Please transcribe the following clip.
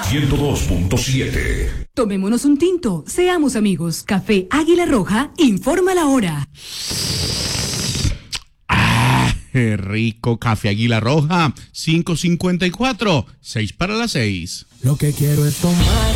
102.7. Tomémonos un tinto, seamos amigos. Café Águila Roja, informa la hora. ¡Qué rico! Café Águila Roja, 5:54, 6 para las 6. Lo que quiero es tomar